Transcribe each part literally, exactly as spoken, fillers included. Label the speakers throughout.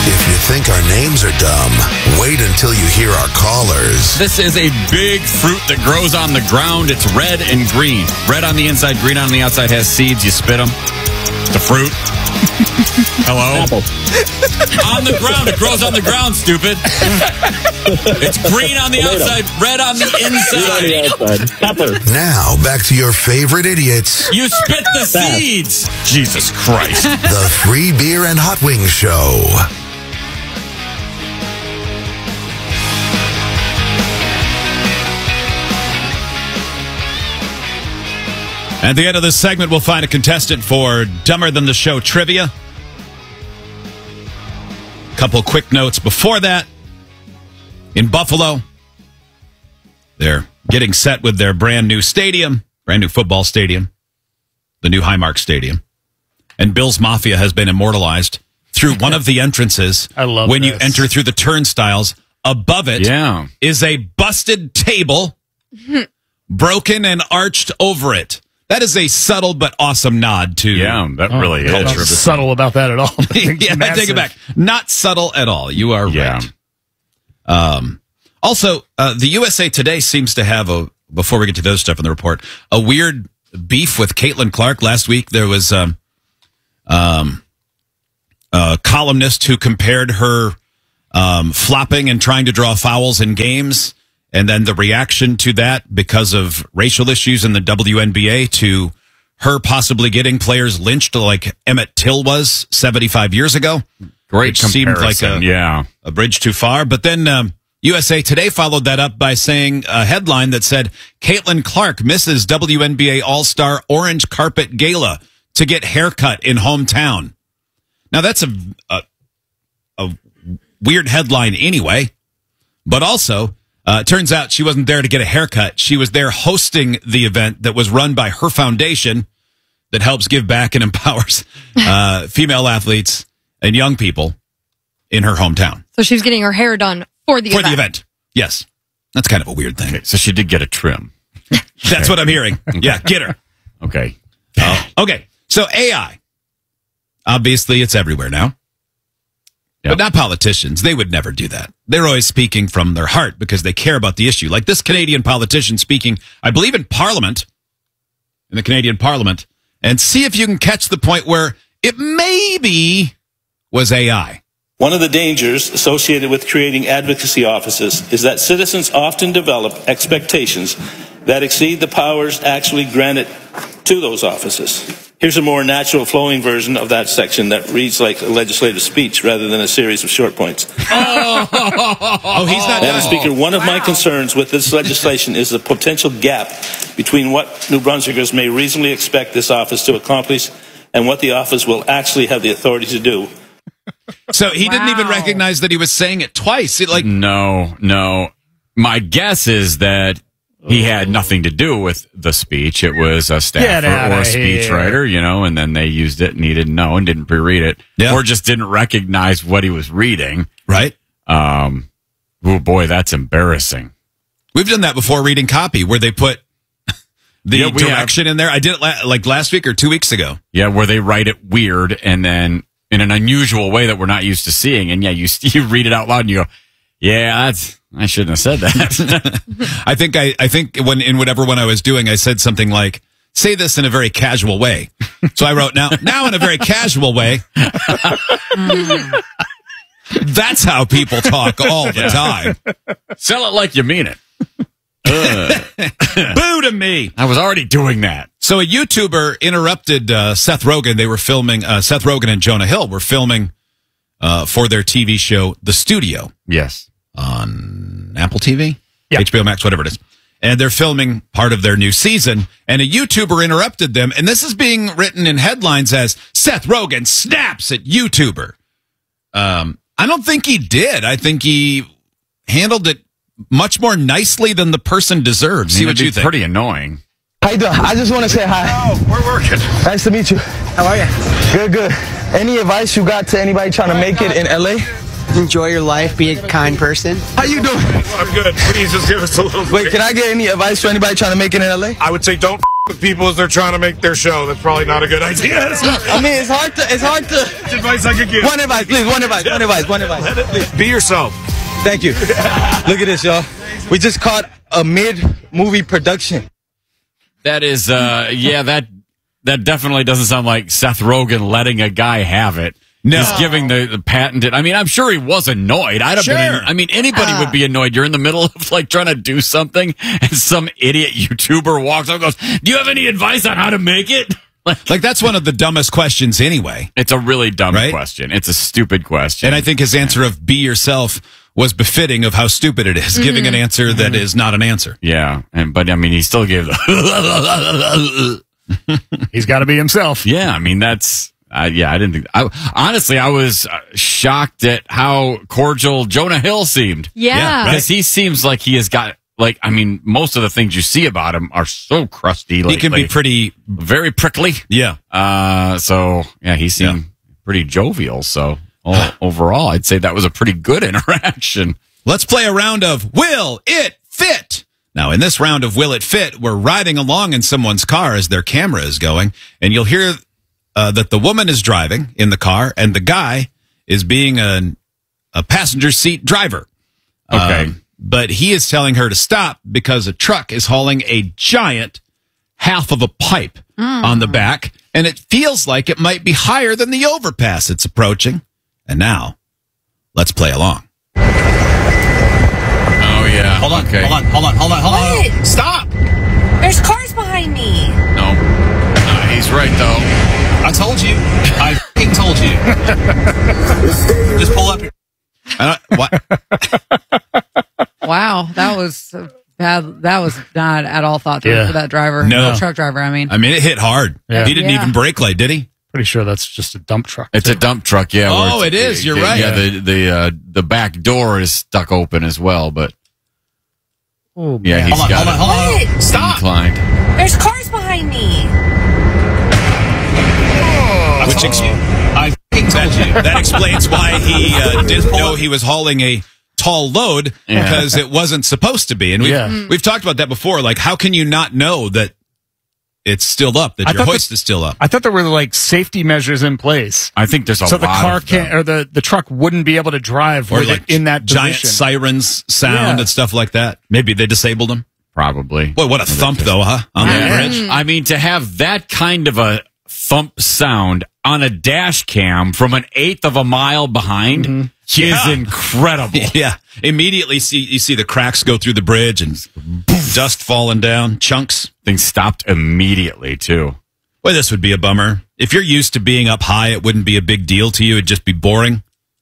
Speaker 1: If you think our names are dumb, wait until you hear our callers.
Speaker 2: This is a big fruit that grows on the ground. It's red and green. Red on the inside, green on the outside, has seeds. You spit them. It's a fruit. Hello?
Speaker 3: Apple.
Speaker 2: On the ground. It grows on the ground, stupid. It's green on the outside, red on the inside.
Speaker 3: Pepper.
Speaker 1: Now, back to your favorite idiots.
Speaker 2: You spit the seeds. Jesus Christ.
Speaker 1: The Free Beer and Hot Wings Show.
Speaker 4: At the end of this segment, we'll find a contestant for Dumber Than the Show trivia. Couple quick notes before that. In Buffalo, they're getting set with their brand new stadium, brand new football stadium, the new Highmark Stadium. And Bill's Mafia has been immortalized through one of the entrances.
Speaker 5: I love
Speaker 4: when
Speaker 5: this.
Speaker 4: you enter through the turnstiles. Above it
Speaker 2: Yeah.
Speaker 4: is a busted table, broken and arched over it. That is a subtle but awesome nod to
Speaker 2: Yeah, that really is.
Speaker 5: Not
Speaker 4: culture of the
Speaker 5: subtle about that at all.
Speaker 4: yeah, I take it back. Not subtle at all. You are
Speaker 2: Yeah.
Speaker 4: right. Um, also, uh, the U S A Today seems to have a, before we get to those stuff in the report, a weird beef with Caitlin Clark. Last week, there was um, um, a columnist who compared her um, flopping and trying to draw fouls in games, and then the reaction to that because of racial issues in the W N B A to her possibly getting players lynched like Emmett Till was seventy-five years ago.
Speaker 2: Great
Speaker 4: Which seemed like a,
Speaker 2: yeah.
Speaker 4: a bridge too far. But then um, U S A Today followed that up by saying a headline that said, Caitlin Clark misses W N B A All-Star Orange Carpet Gala to get haircut in hometown. Now, that's a, a, a weird headline anyway. But also, uh, it turns out she wasn't there to get a haircut. She was there hosting the event that was run by her foundation that helps give back and empowers uh, female athletes and young people in her hometown.
Speaker 6: So she was getting her hair done for the
Speaker 4: For
Speaker 6: event.
Speaker 4: the event. Yes. That's kind of a weird thing.
Speaker 2: Okay, so she did get a trim.
Speaker 4: That's what I'm hearing. Yeah, get her.
Speaker 2: Okay.
Speaker 4: Uh, okay. So A I. Obviously, it's everywhere now.
Speaker 2: Yep.
Speaker 4: But not politicians. They would never do that. They're always speaking from their heart because they care about the issue. Like this Canadian politician speaking, I believe, in Parliament, in the Canadian Parliament, and see if you can catch the point where it maybe was A I.
Speaker 7: One of the dangers associated with creating advocacy offices is that citizens often develop expectations that exceed the powers actually granted to those offices. Here's a more natural flowing version of that section that reads like a legislative speech rather than a series of short points.
Speaker 4: Oh, he's not
Speaker 7: Madam
Speaker 4: done.
Speaker 7: Speaker, one of my concerns with this legislation is the potential gap between what New Brunswickers may reasonably expect this office to accomplish and what the office will actually have the authority to do.
Speaker 4: So he didn't even
Speaker 6: Wow.
Speaker 4: recognize that he was saying it twice. It, like,
Speaker 2: No, no. My guess is that he had nothing to do with the speech. It was a
Speaker 5: Get
Speaker 2: staffer
Speaker 5: outta
Speaker 2: or a
Speaker 5: here.
Speaker 2: speechwriter, you know, and then they used it and he didn't know and didn't pre-read it.
Speaker 4: Yeah.
Speaker 2: Or just didn't recognize what he was reading.
Speaker 4: right?
Speaker 2: Um, oh, boy, that's embarrassing.
Speaker 4: We've done that before reading copy where they put the
Speaker 2: Yeah, we
Speaker 4: direction in there. I did it la- like last week or two weeks ago.
Speaker 2: Yeah, where they write it weird and then in an unusual way that we're not used to seeing. And yeah, you you read it out loud and you go, yeah, that's, I shouldn't have said that.
Speaker 4: I think I, I think when in whatever one I was doing, I said something like, say this in a very casual way. So I wrote now, now in a very casual way. That's how people talk all the time.
Speaker 2: Sell it like you mean it.
Speaker 4: Boo to me.
Speaker 2: I was already doing that.
Speaker 4: So a YouTuber interrupted uh, Seth Rogen. They were filming, uh, Seth Rogen and Jonah Hill were filming uh, for their T V show, The Studio,
Speaker 2: Yes.
Speaker 4: on Apple T V,
Speaker 5: Yeah.
Speaker 4: H B O Max, whatever it is. And they're filming part of their new season. And a YouTuber interrupted them. And this is being written in headlines as Seth Rogen snaps at YouTuber. Um, I don't think he did. I think he handled it much more nicely than the person deserves. See
Speaker 2: I mean,
Speaker 4: what
Speaker 2: it'd
Speaker 4: you
Speaker 2: be
Speaker 4: think.
Speaker 2: Pretty annoying.
Speaker 8: How you doing? I just want to say hi.
Speaker 9: Oh, we're working.
Speaker 8: Nice to meet you.
Speaker 9: How are you?
Speaker 8: Good, good. Any advice you got to anybody trying to make it in L A?
Speaker 9: Enjoy your life. Be a kind person.
Speaker 8: How you doing?
Speaker 9: I'm good. Please just give us a little.
Speaker 8: Wait, can I get any advice for anybody trying to make it in L A?
Speaker 9: I would say don't
Speaker 3: with people as they're trying to make their show. That's probably not a good idea.
Speaker 8: I mean, it's hard to, it's hard to.
Speaker 3: That's advice I could give.
Speaker 8: One advice, please, one advice, one advice, one advice. Please.
Speaker 3: Be yourself.
Speaker 8: Thank you. Look at this, y'all. We just caught a mid-movie production.
Speaker 2: That is, uh, yeah, that that definitely doesn't sound like Seth Rogen letting a guy have it.
Speaker 4: No.
Speaker 2: He's giving the, the patented. I mean, I'm sure he was annoyed. I'd have
Speaker 4: Sure.
Speaker 2: been. I mean, anybody
Speaker 6: Uh.
Speaker 2: would be annoyed. You're in the middle of like trying to do something, and some idiot YouTuber walks up and goes, "Do you have any advice on how to make it?" Like,
Speaker 4: Like, that's one of the dumbest questions anyway.
Speaker 2: it's a really dumb
Speaker 4: Right?
Speaker 2: question. It's a stupid question.
Speaker 4: And I think his answer of be yourself was befitting of how stupid it is, giving an answer that is not an answer.
Speaker 2: yeah, and but I mean, he still gave the.
Speaker 5: He's got to be himself.
Speaker 2: Yeah, I mean that's uh, yeah. I didn't think. I honestly, I was uh, shocked at how cordial Jonah Hill seemed.
Speaker 6: Yeah.
Speaker 4: Yeah, right.
Speaker 2: Because he seems like he has got like. I mean, most of the things you see about him are so crusty. Lately.
Speaker 4: He can be pretty,
Speaker 2: very prickly.
Speaker 4: yeah.
Speaker 2: Uh, so yeah, he seemed pretty jovial. So oh, overall, I'd say that was a pretty good interaction.
Speaker 4: Let's play a round of Will It Fit? Now, in this round of Will It Fit, we're riding along in someone's car as their camera is going, and you'll hear uh, that the woman is driving in the car, and the guy is being a, a passenger seat driver.
Speaker 2: Okay.
Speaker 4: Um, but he is telling her to stop because a truck is hauling a giant half of a pipe on the back, and it feels like it might be higher than the overpass it's approaching. And now, let's play along.
Speaker 2: Oh yeah.
Speaker 10: Hold on,
Speaker 2: okay.
Speaker 10: hold on, hold on, hold on, hold on.
Speaker 11: What?
Speaker 10: Stop!
Speaker 11: There's cars behind me.
Speaker 2: No. No, he's right though.
Speaker 10: I told you. I f***ing told you. Just pull up here.
Speaker 4: I don't, what?
Speaker 12: Wow, that was bad. That was not at all thought through
Speaker 5: Yeah.
Speaker 12: for that driver.
Speaker 4: No.
Speaker 12: The truck driver. I mean,
Speaker 4: I mean, it hit hard.
Speaker 5: Yeah.
Speaker 4: He didn't
Speaker 12: Yeah.
Speaker 4: even brake light, did he?
Speaker 5: Pretty sure that's just a dump truck.
Speaker 2: It's a dump truck, yeah. where
Speaker 4: Oh,
Speaker 2: it's-
Speaker 4: it is. You're
Speaker 2: the-
Speaker 4: right.
Speaker 2: Yeah, the the uh, the back door is stuck open as well, but
Speaker 5: Oh,
Speaker 2: yeah,
Speaker 5: man.
Speaker 2: he's
Speaker 10: Hold on,
Speaker 2: got
Speaker 10: hold on,
Speaker 2: it
Speaker 10: hold on.
Speaker 11: What?
Speaker 10: Stop!
Speaker 2: inclined.
Speaker 11: There's cars behind me.
Speaker 10: I
Speaker 4: Which
Speaker 10: told
Speaker 4: ex-
Speaker 10: you. I f***ing told you.
Speaker 4: That explains why he uh, didn't know he was hauling a tall load
Speaker 2: Yeah.
Speaker 4: because it wasn't supposed to be. And we've,
Speaker 5: Yeah.
Speaker 4: we've talked about that before. Like, how can you not know that it's still up, that
Speaker 5: I
Speaker 4: your
Speaker 5: thought
Speaker 4: hoist
Speaker 5: that-
Speaker 4: is still up?
Speaker 5: I thought there were like safety measures in place,
Speaker 2: I think there's a
Speaker 5: so
Speaker 2: lot
Speaker 5: the car
Speaker 2: of
Speaker 5: can't
Speaker 2: them.
Speaker 5: or the, the truck wouldn't be able to drive
Speaker 4: Or
Speaker 5: with
Speaker 4: like
Speaker 5: it in that
Speaker 4: giant
Speaker 5: position.
Speaker 4: sirens sound
Speaker 5: Yeah.
Speaker 4: and stuff like that. Maybe they disabled him.
Speaker 2: Probably.
Speaker 4: Boy, what a thump, though, huh? On that
Speaker 2: Yeah.
Speaker 4: bridge.
Speaker 2: I mean, to have that kind of a thump sound on a dash cam from an eighth of a mile behind is
Speaker 4: Yeah.
Speaker 2: incredible.
Speaker 4: Yeah. Immediately see you see the cracks go through the bridge and dust falling down, chunks.
Speaker 2: Thing stopped immediately too.
Speaker 4: Boy, this would be a bummer. If you're used to being up high, it wouldn't be a big deal to you. It'd just be boring.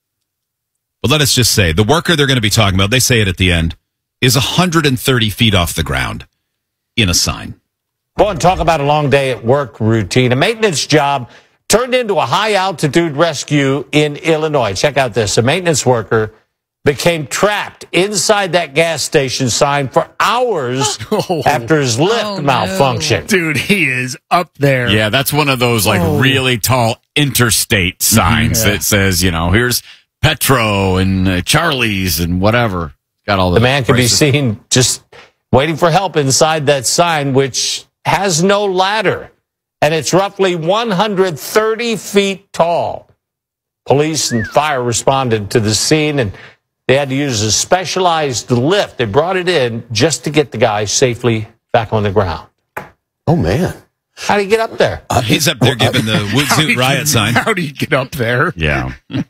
Speaker 4: But let us just say, the worker they're going to be talking about, they say it at the end, is one hundred thirty feet off the ground in a sign.
Speaker 13: Go and talk about a long day at work routine. A maintenance job turned into a high-altitude rescue in Illinois. Check out this. A maintenance worker became trapped inside that gas station sign for hours after his lift
Speaker 12: Oh, no.
Speaker 13: malfunctioned.
Speaker 5: Dude, he is up there.
Speaker 2: Yeah, that's one of those like
Speaker 5: Oh.
Speaker 2: really tall interstate signs
Speaker 5: Yeah.
Speaker 2: that says, you know, here's Petro and uh, Charlie's and whatever. Got all
Speaker 13: The man can be
Speaker 2: prices.
Speaker 13: seen just waiting for help inside that sign, which has no ladder, and it's roughly one hundred thirty feet tall. Police and fire responded to the scene, and they had to use a specialized lift. They brought it in just to get the guy safely back on the ground.
Speaker 14: Oh, man.
Speaker 13: How do you get up there?
Speaker 4: Uh, He's up there giving the Woot
Speaker 5: How do
Speaker 4: Zoot
Speaker 5: you-
Speaker 4: riot sign.
Speaker 5: How do you get up there?
Speaker 2: Yeah.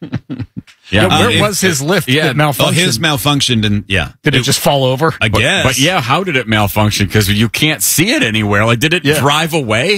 Speaker 5: Yeah,
Speaker 2: Yeah.
Speaker 5: where
Speaker 4: it-
Speaker 5: was his lift
Speaker 2: yeah.
Speaker 5: that malfunctioned?
Speaker 4: Oh, his malfunctioned, and yeah.
Speaker 5: Did it just fall over?
Speaker 4: I
Speaker 2: But,
Speaker 4: guess.
Speaker 2: but yeah, how did it malfunction? Because you can't see it anywhere. Like, did it
Speaker 5: Yeah.
Speaker 2: drive away?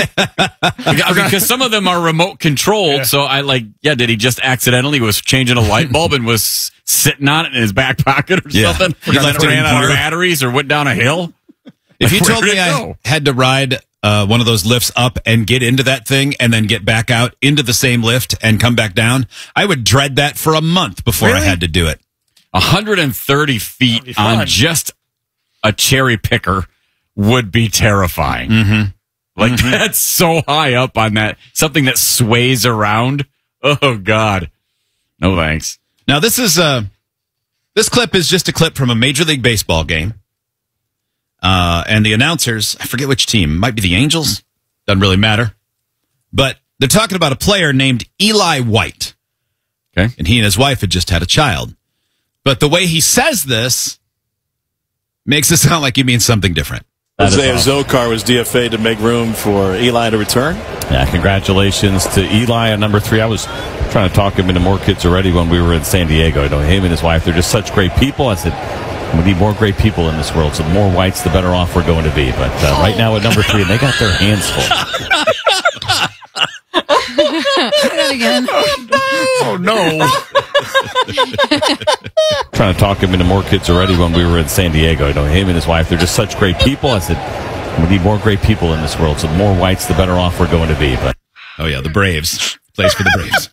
Speaker 2: Because some of them are remote controlled.
Speaker 5: Yeah.
Speaker 2: So I like, yeah, did he just accidentally was changing a light bulb and was sitting on it in his back pocket or
Speaker 4: Yeah.
Speaker 2: something?
Speaker 4: He
Speaker 2: And
Speaker 4: left
Speaker 2: then
Speaker 4: it in
Speaker 2: ran out of
Speaker 4: gear.
Speaker 2: batteries or went down a hill.
Speaker 4: If you
Speaker 2: Where
Speaker 4: told
Speaker 2: did
Speaker 4: me
Speaker 2: it
Speaker 4: I
Speaker 2: go?
Speaker 4: had to ride uh, one of those lifts up and get into that thing and then get back out into the same lift and come back down, I would dread that for a month before I
Speaker 5: Really?
Speaker 4: had to do it.
Speaker 2: one hundred thirty feet
Speaker 5: be fun.
Speaker 2: on just a cherry picker would be terrifying.
Speaker 4: Mm-hmm.
Speaker 2: Like, that's so high up on that, something that sways around. Oh, God. No thanks.
Speaker 4: Now, this is uh, this clip is just a clip from a Major League Baseball game. Uh, and the announcers, I forget which team, might be the Angels. Doesn't really matter. But they're talking about a player named Eli White.
Speaker 2: Okay.
Speaker 4: And he and his wife had just had a child. But the way he says this makes it sound like he means something different.
Speaker 14: Isaiah Zokar was D F A'd to make room for Eli to return.
Speaker 15: Yeah, congratulations to Eli on number three. I was trying to talk him into more kids already when we were in San Diego. You know, him and his wife, they're just such great people. I said, we need more great people in this world. So the more whites, the better off we're going to be. But uh, right now at number three, and they got their hands full.
Speaker 12: Say that again.
Speaker 5: Oh, no.
Speaker 15: Trying to talk him into more kids already when we were in San Diego. You know, him and his wife, they're just such great people. I said, we need more great people in this world. So the more whites, the better off we're going to be. But
Speaker 4: oh, yeah, the Braves. Plays for the Braves.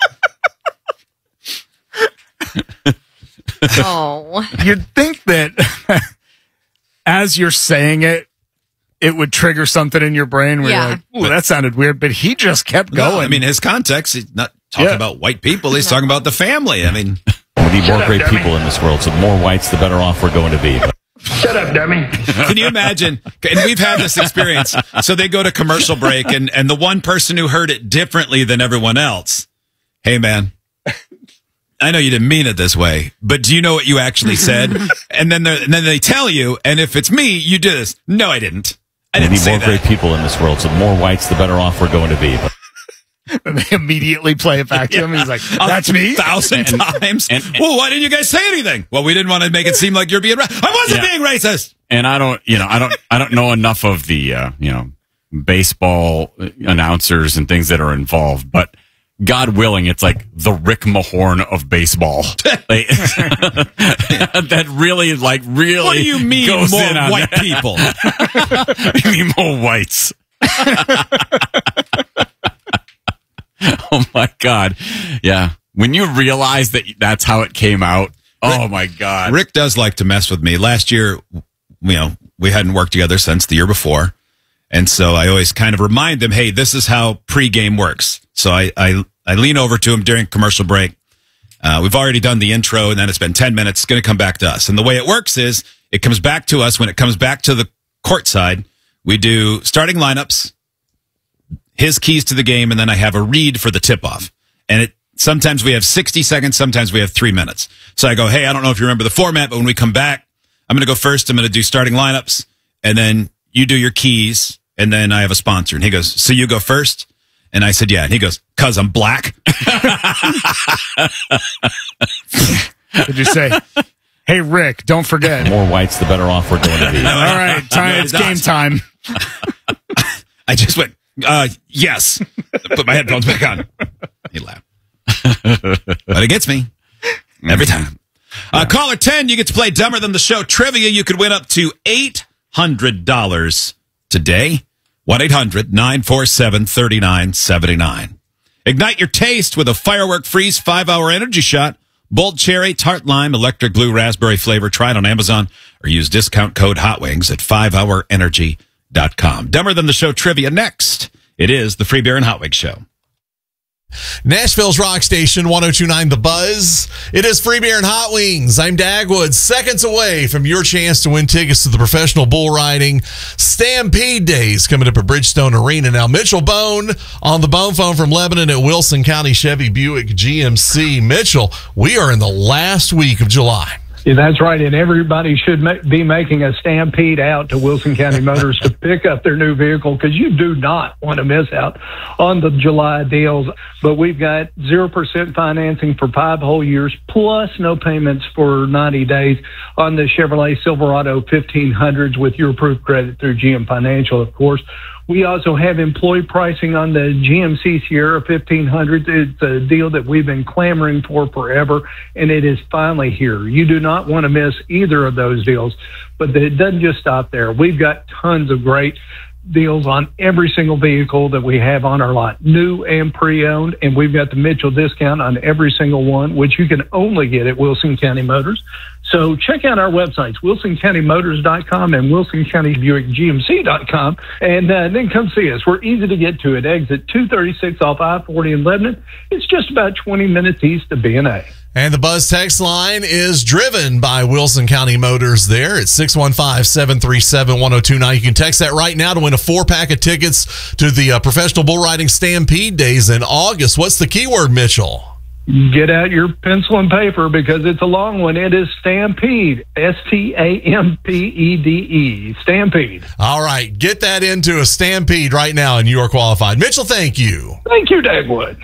Speaker 6: Oh.
Speaker 5: You'd think that as you're saying it, it would trigger something in your brain where
Speaker 6: Yeah.
Speaker 5: you're like, ooh, that sounded weird, but he just kept going.
Speaker 4: No, I mean, his context, he's not talking
Speaker 5: Yeah.
Speaker 4: about white people. He's talking about the family. I mean,
Speaker 15: we need more great people in this world. So the more whites, the better off we're going to be. But
Speaker 3: Shut up, dummy.
Speaker 4: can you imagine? And we've had this experience. So they go to commercial break, and, and the one person who heard it differently than everyone else, hey, man, I know you didn't mean it this way, but do you know what you actually said? And then, and then they tell you, and if it's me, you do this. No, I didn't. I
Speaker 15: we
Speaker 4: didn't
Speaker 15: need
Speaker 4: say
Speaker 15: more
Speaker 4: that.
Speaker 15: great people in this world. So the more whites, the better off we're going to be. But
Speaker 5: And they immediately play it back to him. He's like, that's me?
Speaker 4: A thousand times.
Speaker 2: and- and-
Speaker 4: well, why didn't you guys say anything? Well, we didn't want to make it seem like you're being racist. I wasn't
Speaker 2: Yeah.
Speaker 4: being racist.
Speaker 2: And I don't, you know, I don't, I don't know enough of the, uh, you know, baseball announcers and things that are involved, but God willing, it's like the Rick Mahorn of baseball. Like, that really, like, really.
Speaker 4: What do you mean
Speaker 2: goes
Speaker 4: more
Speaker 2: in on
Speaker 4: white
Speaker 2: that.
Speaker 4: people?
Speaker 2: You mean more whites? Oh my God! Yeah, when you realize that that's how it came out. Oh
Speaker 4: Rick,
Speaker 2: my God!
Speaker 4: Rick does like to mess with me. Last year, you know, we hadn't worked together since the year before. And so I always kind of remind them, hey, this is how pregame works. So I, I, I lean over to him during commercial break. Uh, we've already done the intro, and then it's been ten minutes. It's going to come back to us. And the way it works is it comes back to us. When it comes back to the court side, we do starting lineups, his keys to the game, and then I have a read for the tip-off. And it sometimes we have sixty seconds, sometimes we have three minutes. So I go, hey, I don't know if you remember the format, but when we come back, I'm going to go first. I'm going to do starting lineups, and then you do your keys, and then I have a sponsor. And he goes, so you go first? And I said, yeah. And he goes, cause I'm black.
Speaker 5: Did you say, hey, Rick, don't forget.
Speaker 15: the more whites, the better off we're going to be.
Speaker 5: All right, time, it's game time.
Speaker 4: I just went, uh, yes. Put my headphones back on. He laughed. But it gets me every time. Uh, caller ten, you get to play Dumber Than the Show trivia. You could win up to eight hundred dollars today. one eight hundred nine four seven three nine seven nine. Ignite your taste with a Firework Freeze five-hour energy shot. Bold cherry, tart lime, electric blue raspberry flavor. Try it on Amazon or use discount code HOTWINGS at five hour energy dot com. Dumber Than the Show trivia next. It is the Free Beer and Hot Wings Show.
Speaker 16: Nashville's Rock Station, one oh two point nine The Buzz. It is Free Beer and Hot Wings. I'm Dagwood, seconds away from your chance to win tickets to the professional bull riding Stampede Days coming up at Bridgestone Arena. Now, Mitchell Bone on the bone phone from Lebanon at Wilson County Chevy Buick G M C. Mitchell, we are in the last week of July.
Speaker 17: Yeah, that's right, and everybody should ma- be making a stampede out to Wilson County Motors to pick up their new vehicle because you do not want to miss out on the July deals. But we've got zero percent financing for five whole years, plus no payments for ninety days on the Chevrolet Silverado fifteen hundreds with your approved credit through G M Financial, of course. We also have employee pricing on the G M C Sierra fifteen hundred. It's a deal that we've been clamoring for forever, and it is finally here. You do not want to miss either of those deals, but it doesn't just stop there. We've got tons of great deals on every single vehicle that we have on our lot, new and pre-owned, and we've got the Mitchell discount on every single one, which you can only get at Wilson County Motors. So check out our websites, wilson county motors dot com and wilson county buick g m c dot com, and uh, then come see us. We're easy to get to at exit two thirty-six off I forty in Lebanon. It's just about twenty minutes east of B and A.
Speaker 16: And the Buzz text line is driven by Wilson County Motors there at six one five, seven three seven, one oh two nine. You can text that right now to win a four-pack of tickets to the uh, Professional Bull Riding Stampede Days in August. What's the keyword, Mitchell?
Speaker 17: Get out your pencil and paper because it's a long one. It is Stampede. S T A M P E D E. Stampede.
Speaker 16: All right. Get that into a Stampede right now and you are qualified. Mitchell, thank you.
Speaker 17: Thank you, Dagwood.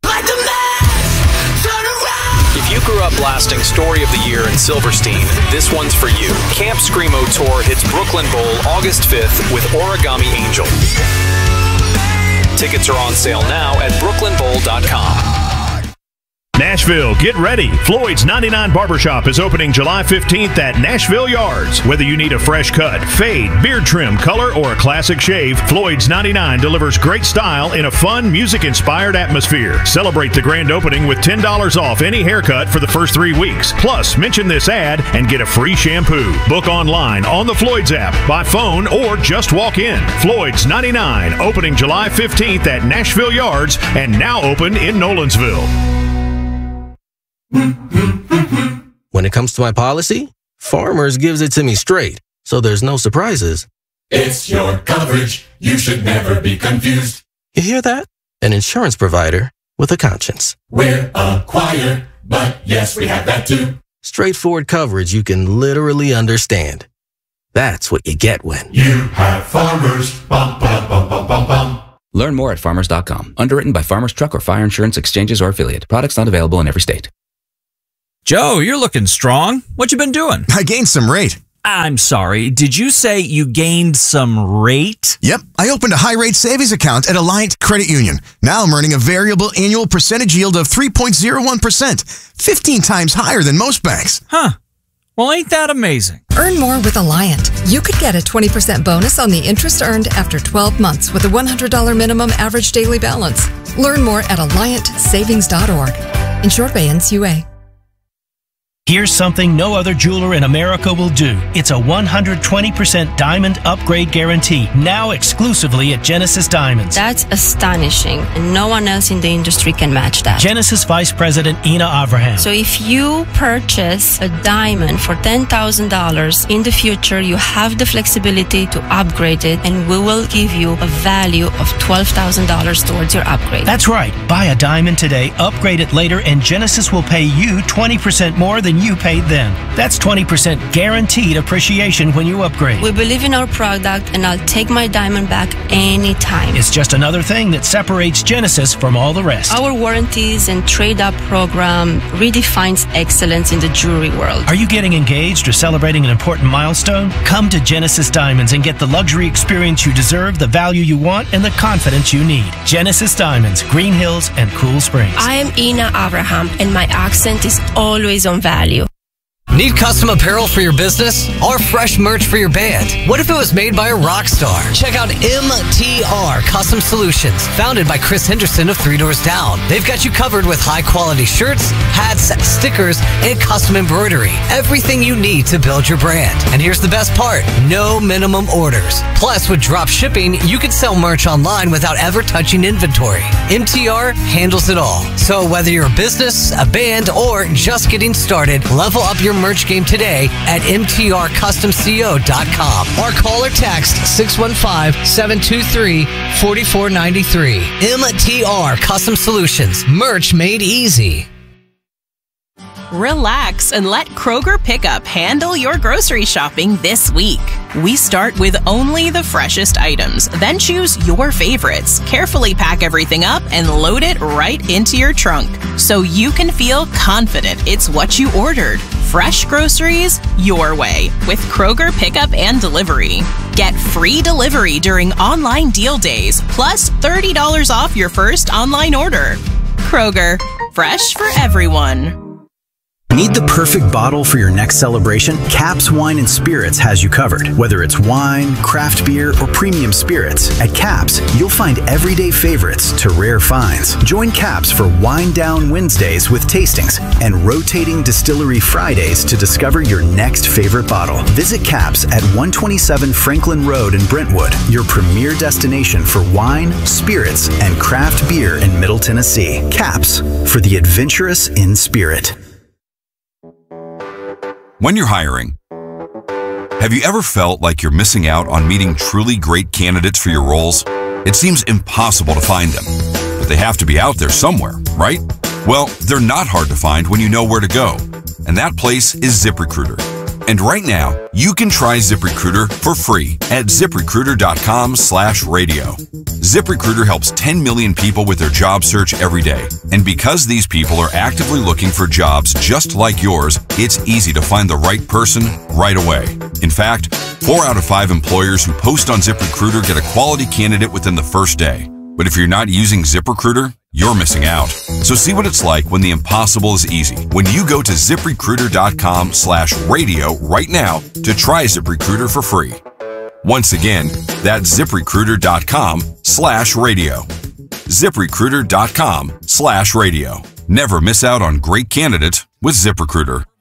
Speaker 18: If you grew up blasting Story of the Year in Silverstein, this one's for you. Camp Screamo Tour hits Brooklyn Bowl August fifth with Origami Angel. Tickets are on sale now at brooklyn bowl dot com.
Speaker 19: Nashville, get ready. Floyd's ninety-nine Barbershop is opening July fifteenth at Nashville Yards. Whether you need a fresh cut, fade, beard trim, color, or a classic shave, Floyd's ninety-nine delivers great style in a fun, music-inspired atmosphere. Celebrate the grand opening with ten dollars off any haircut for the first three weeks. Plus, mention this ad and get a free shampoo. Book online on the Floyd's app, by phone, or just walk in. Floyd's ninety-nine, opening July fifteenth at Nashville Yards and now open in Nolensville.
Speaker 20: When it comes to my policy, Farmers gives it to me straight, so there's no surprises.
Speaker 21: It's your coverage. You should never be confused.
Speaker 20: You hear that? An insurance provider with a conscience.
Speaker 21: We're a choir, but yes, we have that too.
Speaker 20: Straightforward coverage you can literally understand. That's what you get when
Speaker 21: you have Farmers. Bum, bum, bum, bum, bum, bum.
Speaker 22: Learn more at farmers dot com. Underwritten by Farmers Truck or Fire Insurance Exchanges or Affiliate. Products not available in every state.
Speaker 23: Joe, you're looking strong. What you been doing?
Speaker 24: I gained some rate.
Speaker 23: I'm sorry. Did you say you gained some rate?
Speaker 24: Yep. I opened a high-rate savings account at Alliant Credit Union. Now I'm earning a variable annual percentage yield of three point zero one percent, fifteen times higher than most banks.
Speaker 23: Huh. Well, ain't that amazing?
Speaker 25: Earn more with Alliant. You could get a twenty percent bonus on the interest earned after twelve months with a one hundred dollars minimum average daily balance. Learn more at alliant savings dot org. Insured by N C U A.
Speaker 26: Here's something no other jeweler in America will do. It's a one hundred twenty percent diamond upgrade guarantee, now exclusively at Genesis Diamonds.
Speaker 27: That's astonishing, and no one else in the industry can match that.
Speaker 26: Genesis Vice President Ina Avraham.
Speaker 27: So if you purchase a diamond for ten thousand dollars, in the future you have the flexibility to upgrade it, and we will give you a value of twelve thousand dollars towards your upgrade.
Speaker 26: That's right. Buy a diamond today, upgrade it later, and Genesis will pay you twenty percent more than you paid then. That's twenty percent guaranteed appreciation when you upgrade.
Speaker 27: We believe in our product, and I'll take my diamond back anytime.
Speaker 26: It's just another thing that separates Genesis from all the rest.
Speaker 27: Our warranties and trade-up program redefines excellence in the jewelry world.
Speaker 26: Are you getting engaged or celebrating an important milestone? Come to Genesis Diamonds and get the luxury experience you deserve, the value you want, and the confidence you need. Genesis Diamonds, Green Hills, and Cool Springs.
Speaker 27: I am Ina Avraham, and my accent is always on value.
Speaker 28: Need custom apparel for your business or fresh merch for your band? What if it was made by a rock star? Check out M T R Custom Solutions, founded by Chris Henderson of Three Doors Down. They've got you covered with high-quality shirts, hats, stickers, and custom embroidery. Everything you need to build your brand. And here's the best part, no minimum orders. Plus, with drop shipping, you can sell merch online without ever touching inventory. M T R handles it all. So whether you're a business, a band, or just getting started, level up your merch game today at M T R custom co dot com or call or text six one five, seven two three, four four nine three. M T R Custom Solutions. Merch made easy.
Speaker 29: Relax and let Kroger Pickup handle your grocery shopping this week. We start with only the freshest items, then choose your favorites, carefully pack everything up, and load it right into your trunk so you can feel confident it's what you ordered. Fresh groceries your way with Kroger Pickup and Delivery. Get free delivery during online deal days, plus thirty dollars off your first online order. Kroger, fresh for everyone.
Speaker 30: Need the perfect bottle for your next celebration? Caps Wine and Spirits has you covered. Whether it's wine, craft beer, or premium spirits, at Caps, you'll find everyday favorites to rare finds. Join Caps for Wine Down Wednesdays with tastings and rotating distillery Fridays to discover your next favorite bottle. Visit Caps at one twenty-seven Franklin Road in Brentwood, your premier destination for wine, spirits, and craft beer in Middle Tennessee. Caps, for the adventurous in spirit.
Speaker 1: When you're hiring, have you ever felt like you're missing out on meeting truly great candidates for your roles? It seems impossible to find them, but they have to be out there somewhere, right? Well, they're not hard to find when you know where to go, and that place is ZipRecruiter. And right now, you can try ZipRecruiter for free at ZipRecruiter.com slash radio. ZipRecruiter helps ten million people with their job search every day. And because these people are actively looking for jobs just like yours, it's easy to find the right person right away. In fact, four out of five employers who post on ZipRecruiter get a quality candidate within the first day. But if you're not using ZipRecruiter, you're missing out. So see what it's like when the impossible is easy. When you go to ZipRecruiter.com slash radio right now to try ZipRecruiter for free. Once again, that's ZipRecruiter.com slash radio. ZipRecruiter.com slash radio. Never miss out on great candidates with ZipRecruiter.